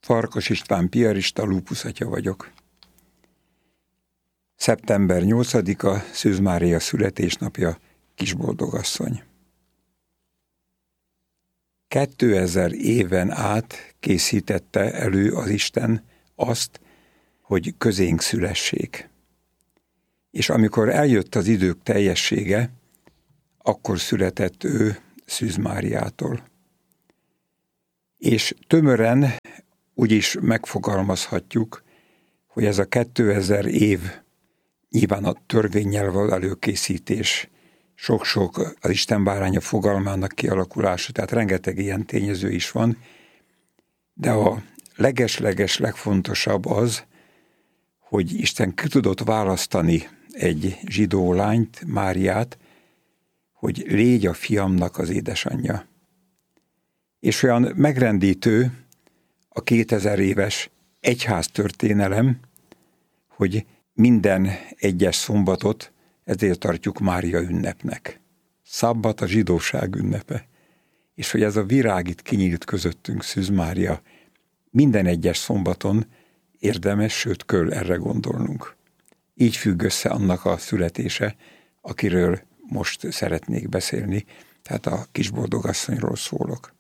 Farkas István piarista, lúpuszatya vagyok. Szeptember 8-a, Szűz Mária születésnapja, Kisboldogasszony. 2000 éven át készítette elő az Isten azt, hogy közénk szülessék. És amikor eljött az idők teljessége, akkor született ő Szűz Máriától. És tömören úgy is megfogalmazhatjuk, hogy ez a 2000 év, nyilván a törvénnyel való előkészítés, sok-sok az Isten báránya fogalmának kialakulása, tehát rengeteg ilyen tényező is van, de a leges-leges legfontosabb az, hogy Isten ki tudott választani egy zsidó lányt, Máriát, hogy légy a fiamnak az édesanyja. És olyan megrendítő a 2000 éves egyháztörténelem, hogy minden egyes szombatot ezért tartjuk Mária ünnepnek. Szabbat a zsidóság ünnepe. És hogy ez a virág itt kinyílt közöttünk, Szűz Mária, minden egyes szombaton érdemes, sőt kell erre gondolnunk. Így függ össze annak a születése, akiről most szeretnék beszélni, tehát a Kisboldogasszonyról szólok.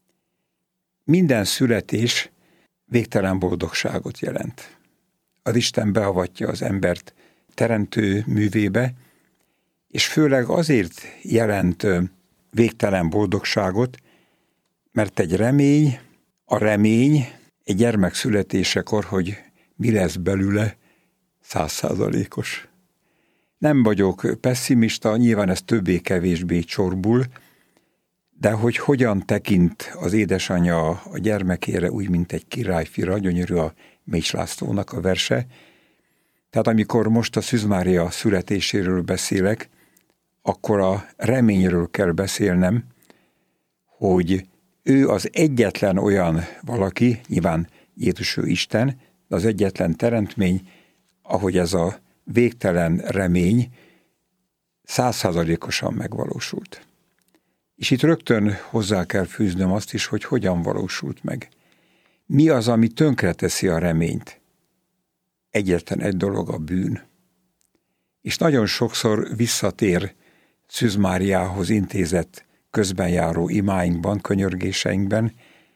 Minden születés végtelen boldogságot jelent. Az Isten beavatja az embert teremtő művébe, és főleg azért jelent végtelen boldogságot, mert egy remény, a remény egy gyermek születésekor, hogy mi lesz belőle, 100%-os. Nem vagyok pesszimista, nyilván ez többé-kevésbé csorbul, de hogy hogyan tekint az édesanyja a gyermekére úgy, mint egy királyfira, gyönyörű a Mécs Lászlónak a verse. Tehát amikor most a Szűz Mária születéséről beszélek, akkor a reményről kell beszélnem, hogy ő az egyetlen olyan valaki, nyilván Jézus ő Isten, de az egyetlen teremtmény, ahogy ez a végtelen remény 100%-osan megvalósult. És itt rögtön hozzá kell fűznöm azt is, hogy hogyan valósult meg. Mi az, ami tönkreteszi a reményt? Egyetlen egy dolog, a bűn. És nagyon sokszor visszatér Szűz Máriához intézett közbenjáró imáinkban, könyörgéseinkben,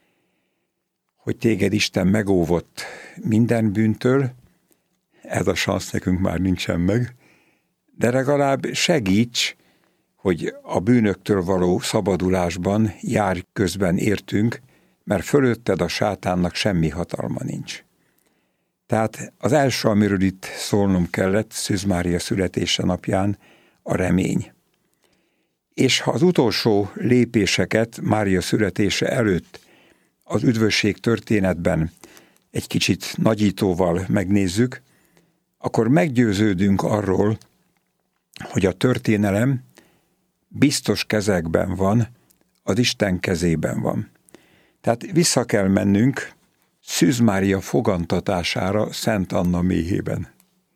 hogy téged Isten megóvott minden bűntől, ez a sansz nekünk már nincsen meg, de legalább segíts, hogy a bűnöktől való szabadulásban járj közben értünk, mert fölötted a sátánnak semmi hatalma nincs. Tehát az első, amiről itt szólnom kellett Szűz Mária születése napján, a remény. És ha az utolsó lépéseket Mária születése előtt az üdvösség történetben egy kicsit nagyítóval megnézzük, akkor meggyőződünk arról, hogy a történelem biztos kezekben van, az Isten kezében van. Tehát vissza kell mennünk Szűz Mária fogantatására Szent Anna méhében.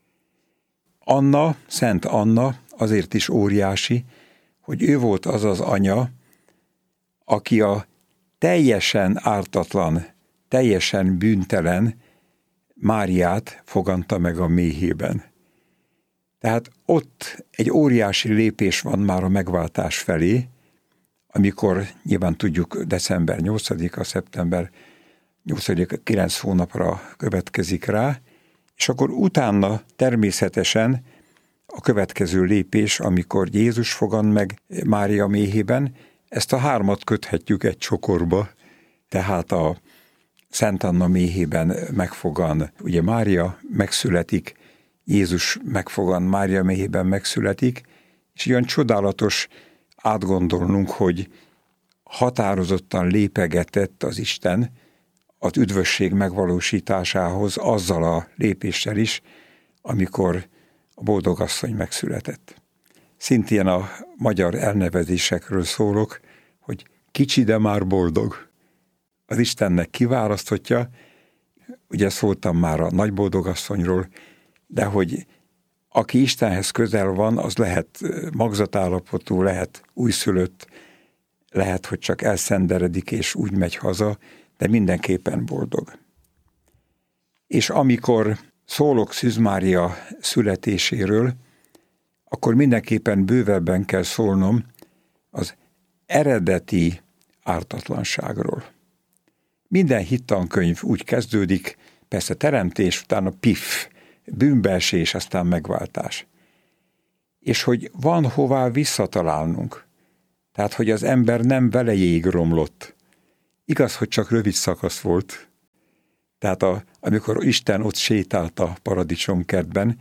Anna, Szent Anna azért is óriási, hogy ő volt az az anya, aki a teljesen ártatlan, teljesen bűntelen Máriát foganta meg a méhében. Tehát ott egy óriási lépés van már a megváltás felé, amikor nyilván tudjuk december 8-a, szeptember 8-a 9 hónapra következik rá, és akkor utána természetesen a következő lépés, amikor Jézus fogant meg Mária méhében, ezt a hármat köthetjük egy csokorba, tehát a Szent Anna méhében megfogan, ugye Mária megszületik, Jézus megfogan, Mária méhében megszületik, és ilyen csodálatos átgondolnunk, hogy határozottan lépegetett az Isten az üdvösség megvalósításához azzal a lépéssel is, amikor a boldogasszony megszületett. Szintén a magyar elnevezésekről szólok, hogy kicsi, de már boldog. Az Istennek kiválasztotja, ugye szóltam már a nagy boldogasszonyról, de hogy aki Istenhez közel van, az lehet magzatállapotú, lehet újszülött, lehet, hogy csak elszenderedik és úgy megy haza, de mindenképpen boldog. És amikor szólok Szűz Mária születéséről, akkor mindenképpen bővebben kell szólnom az eredeti ártatlanságról. Minden hittankönyv úgy kezdődik, persze teremtés, utána pif, bűnbeesés, aztán megváltás. És hogy van hová visszatalálnunk. Tehát, hogy az ember nem velejéig romlott. Igaz, hogy csak rövid szakasz volt. Tehát amikor Isten ott sétált a paradicsomkertben,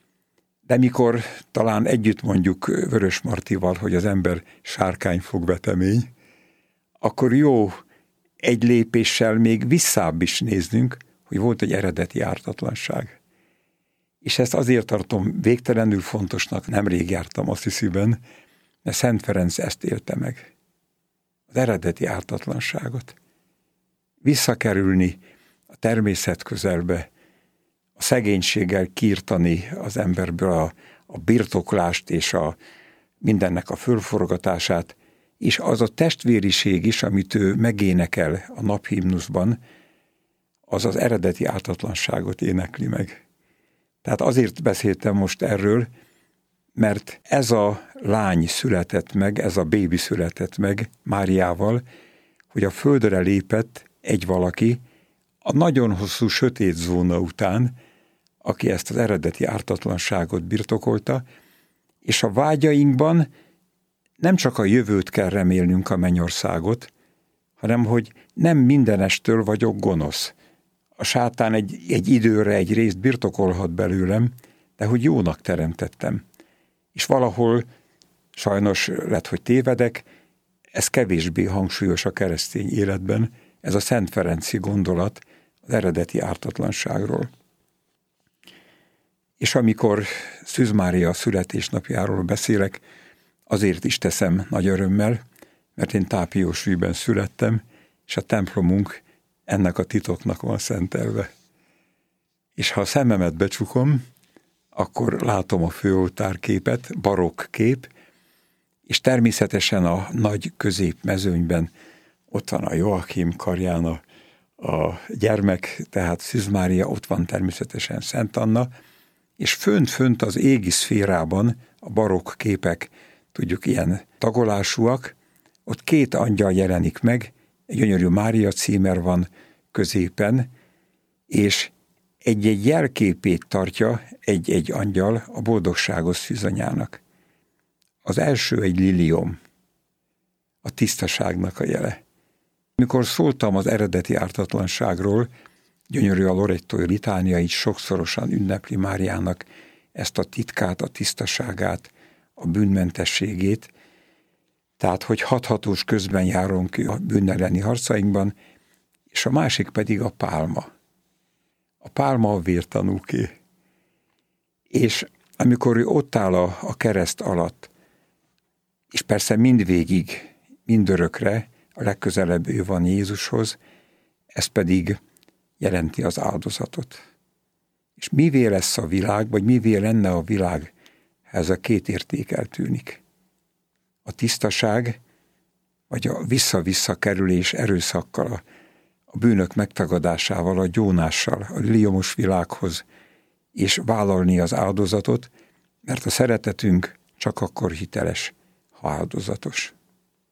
de mikor talán együtt mondjuk Vörös Martival, hogy az ember sárkányfogvetemény, akkor jó egy lépéssel még visszább is néznünk, hogy volt egy eredeti ártatlanság. És ezt azért tartom végtelenül fontosnak, nemrég jártam Assisiben, mert Szent Ferenc ezt élte meg. Az eredeti ártatlanságot. Visszakerülni a természet közelbe, a szegénységgel kiirtani az emberből a birtoklást és mindennek a fölforgatását, és az a testvériség is, amit ő megénekel a naphimnuszban, az az eredeti ártatlanságot énekli meg. Tehát azért beszéltem most erről, mert ez a lány született meg, ez a bébi született meg Máriával, hogy a földre lépett egy valaki a nagyon hosszú sötét zóna után, aki ezt az eredeti ártatlanságot birtokolta, és a vágyainkban nem csak a jövőt kell remélnünk, a mennyországot, hanem hogy nem mindenestől vagyok gonosz. A sátán egy időre egy részt birtokolhat belőlem, de hogy jónak teremtettem. És valahol, sajnos lehet, hogy tévedek, ez kevésbé hangsúlyos a keresztény életben, ez a Szent Ferenci gondolat az eredeti ártatlanságról. És amikor Szűz Mária születésnapjáról beszélek, azért is teszem nagy örömmel, mert én Tápiósügyben születtem, és a templomunk ennek a titoknak van szentelve. És ha a szememet becsukom, akkor látom a főoltárképet, barokk kép, és természetesen a nagy középmezőnyben ott van a Joachim karján a gyermek, tehát Szűz Mária, ott van természetesen Szent Anna, és fönt az égi szférában a barokk képek, tudjuk, ilyen tagolásúak, ott két angyal jelenik meg, egy gyönyörű Mária címer van középen, és egy jelképét tartja egy angyal a boldogságos szűzanyának. Az első egy liliom, a tisztaságnak a jele. Mikor szóltam az eredeti ártatlanságról, gyönyörű a lorettói litánia így sokszorosan ünnepli Máriának ezt a titkát, a tisztaságát, a bűnmentességét, tehát, hogy hathatós közben járunk a bűn elleni harcainkban, és a másik pedig a pálma. A pálma a vértanúké. És amikor ő ott áll a kereszt alatt, és persze mindvégig, mindörökre, a legközelebb ő van Jézushoz, ez pedig jelenti az áldozatot. És mivé lesz a világ, vagy mivé lenne a világ, ha ez a két érték eltűnik? A tisztaság, vagy a vissza-vissza kerülés erőszakkal, a bűnök megtagadásával, a gyónással, a liliomos világhoz, és vállalni az áldozatot, mert a szeretetünk csak akkor hiteles, ha áldozatos.